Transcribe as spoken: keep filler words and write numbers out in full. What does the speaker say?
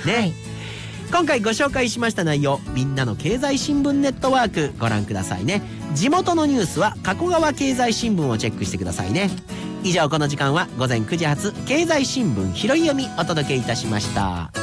ね、 はい、 今回ご紹介しました内容、みんなの経済新聞ネットワークご覧くださいね。地元のニュースは加古川経済新聞をチェックしてくださいね。以上、この時間は午前くじ発経済新聞拾い読みお届けいたしました。